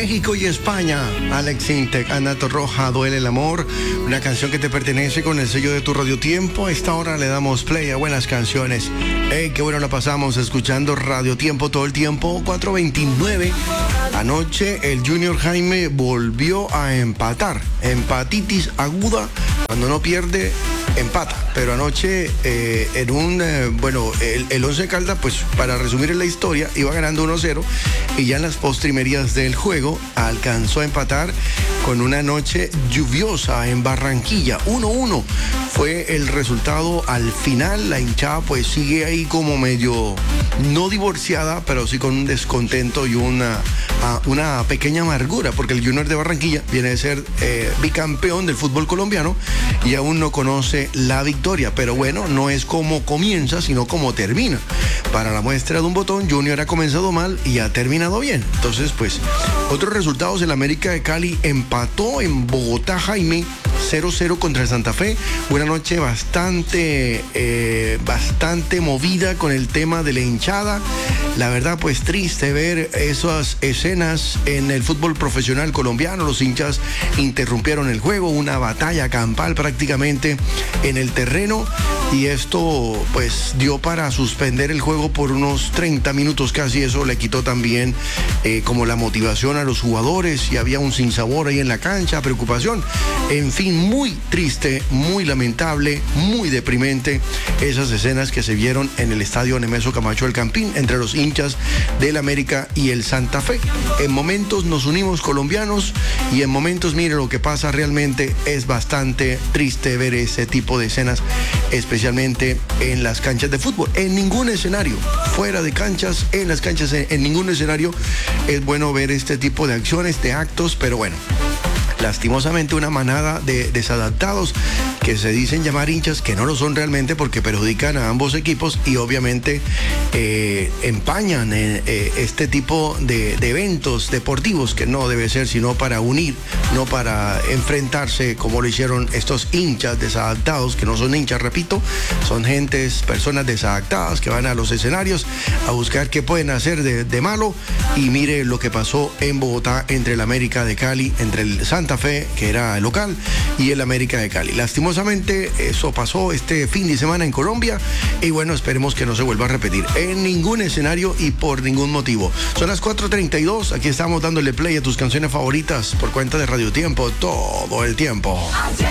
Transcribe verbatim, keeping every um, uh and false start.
México y España. Alex Intec, Ana Torroja, Duele el Amor, una canción que te pertenece con el sello de tu Radio Tiempo. A esta hora le damos play a buenas canciones. Hey, qué bueno la pasamos escuchando Radio Tiempo todo el tiempo. cuatro veintinueve. Anoche el Junior Jaime volvió a empatar. Empatitis aguda, cuando no pierde, empata. Pero anoche eh, en un, eh, bueno, el, el Once Caldas, pues para resumir la historia, iba ganando uno cero y ya en las postrimerías del juego alcanzó a empatar con una noche lluviosa en Barranquilla. uno uno fue el resultado al final. La hinchada pues sigue ahí como medio no divorciada, pero sí con un descontento y una, una pequeña amargura, porque el Junior de Barranquilla viene de ser eh, bicampeón del fútbol colombiano y aún no conoce la victoria. Pero bueno, no es como comienza, sino como termina. Para la muestra de un botón, Junior ha comenzado mal y ha terminado bien. Entonces, pues, otros resultados: el América de Cali empató en Bogotá, Jaime, cero cero contra el Santa Fe. Una noche bastante, eh, bastante movida con el tema de la hinchada. La verdad, pues triste ver esas escenas en el fútbol profesional colombiano. Los hinchas interrumpieron el juego, una batalla campal prácticamente en el terreno, y esto pues dio para suspender el juego por unos treinta minutos casi. Eso le quitó también eh, como la motivación a los jugadores, y había un sinsabor ahí en la cancha, preocupación. En fin, muy triste, muy lamentable, muy deprimente esas escenas que se vieron en el estadio Nemesio Camacho El Campín entre los hinchas del América y el Santa Fe. En momentos nos unimos colombianos, y en momentos, mire lo que pasa, realmente es bastante triste ver ese tipo de escenas, especialmente en las canchas de fútbol. En ningún escenario, fuera de canchas, en las canchas, en, en ningún escenario es bueno ver este tipo de acciones, de actos, pero bueno, lastimosamente una manada de desadaptados que se dicen llamar hinchas, que no lo son realmente, porque perjudican a ambos equipos y obviamente eh, empañan eh, eh, este tipo de, de eventos deportivos, que no debe ser sino para unir, no para enfrentarse como lo hicieron estos hinchas desadaptados, que no son hinchas, repito, son gentes, personas desadaptadas que van a los escenarios a buscar qué pueden hacer de, de malo. Y mire lo que pasó en Bogotá entre el América de Cali, entre el Santa Fe, que era el local, y el América de Cali. Lastimosamente eso pasó este fin de semana en Colombia, y bueno, esperemos que no se vuelva a repetir en ningún escenario y por ningún motivo. Son las cuatro treinta y dos, aquí estamos dándole play a tus canciones favoritas por cuenta de Radio Tiempo todo el tiempo.